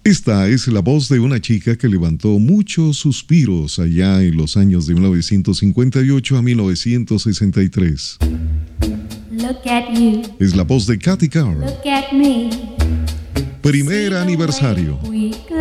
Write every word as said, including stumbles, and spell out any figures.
Esta es la voz de una chica que levantó muchos suspiros allá en los años de mil novecientos cincuenta y ocho a mil novecientos sesenta y tres. Look at you. Es la voz de Cathy Carr. Look at me. Primer aniversario.